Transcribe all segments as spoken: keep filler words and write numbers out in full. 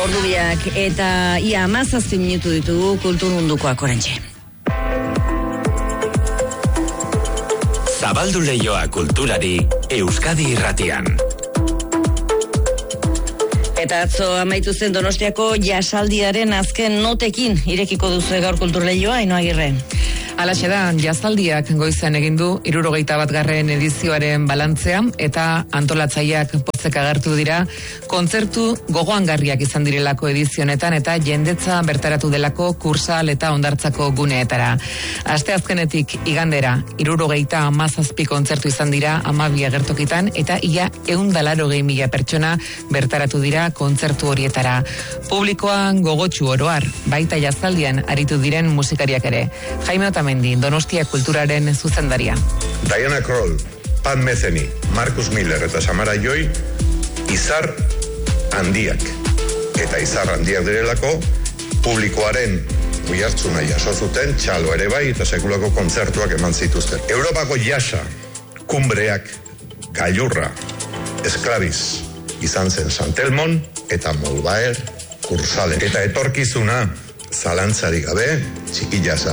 Ordubiak eta ia hamazazpi minutu ditugu kultur mundukoak oraintxe. Zabaldu leioa kulturari Euskadi Irratian. Eta atzo amaitu zen Donostiako jasaldiaren azken notekin irekiko duzu gaur kultur leioa, Ainhoa Agirre. Alaxe da, jazaldiak goizan egin du hirurogeita bat garren edizioaren balantzea eta antolatzaileak pozik agertu dira kontzertu gogoangarriak izan direlako edizionetan eta jendetza bertaratu delako kursal eta hondartzako guneetara. Aste azkenetik igandera hirurogeita hamazazpi kontzertu izan dira hamabi agertokitan eta ia ehun eta laurogei mila pertsona bertaratu dira kontzertu horietara. Publikoan gogotsu oroar, baita jazaldian aritu diren musikariak ere. Jaime Otamendi, Donostia kulturaren zuzendaria. Diana Kroll, Pat Metheny, Marcus Miller eta Samara Joy izar handiak. Eta izar handiak direlako publikoaren oihartzuna jaso zuten, txalo ere bai eta sekulako kontzertuak eman zituzten. Europako jasa, kumbreak, gailurra, esklabiz izan zen Santelmon eta Molbaer kursale. Eta etorkizuna zalantzarik gabe txiki jasa.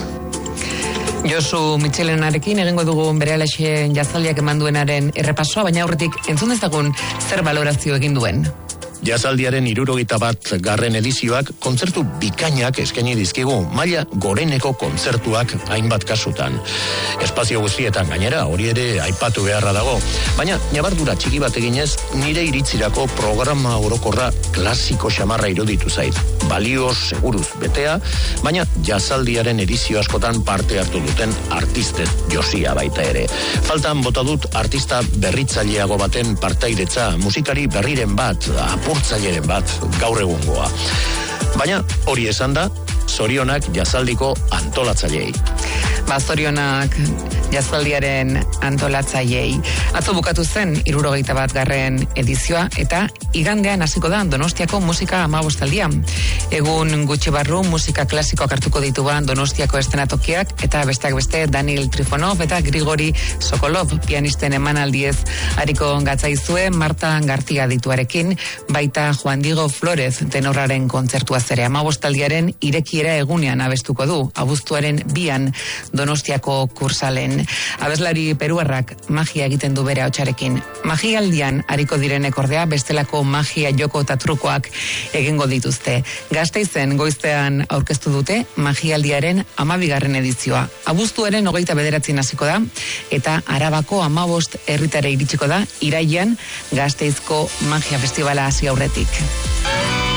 Josu Michelenarekin egingo dugu berealaxe jazaldiak eman duenaren errepasoa, baina aurretik entzun dezagun zer balorazio egin duen. Jazaldiaren hirurogeita bat garren edizioak kontzertu bikainak eskaini dizkigu, maila goreneko kontzertuak hainbat kasutan. Espazio guztietan gainera, hori ere aipatu beharra dago, baina nabardura txiki bat eginez, nire iritzirako programa orokorra klasiko xamarra iruditu zait. Balioz seguruz betea, baina jazaldiaren edizio askotan parte hartu duten artistet josia baita ere. Faltan bota dut artista berritzaileago baten partairetza, musikari berriren bat, apurtzaileren bat, gaur egungoa. Baina hori esan da, zorionak jazaldiko antolatzaileei. Ba, zorionak jazaldiaren antolatzaileei. Atzo bukatu zen hirurogeita bat garren edizioa eta igandean hasiko da Donostiako musika hamabostaldia. Egun gutxi barru musika klasikoak hartuko dituan Donostiako eszenatokiak eta besteak beste Daniel Trifonov eta Grigori Sokolov pianisten emanaldiez hariko gatzaizue Marta Gartia dituarekin, baita Juan Diego Flores tenorraren kontzertua zere hamabostaldiaren irekiera egunean abestuko du, abuztuaren bian Donostiako kursalen. Abeslari peruarrak magia egiten du bere ahotsarekin. Magialdian hariko direnek ordea bestelako magia joko eta trukoak egingo dituzte. Gasteizen goizean aurkeztu dute magialdiaren hamabigarren edizioa. Abuztuaren hogeita bederatzien hasiko da eta Arabako hamabost herritara iritsiko da irailean Gasteizko magia festivala hasi aurretik.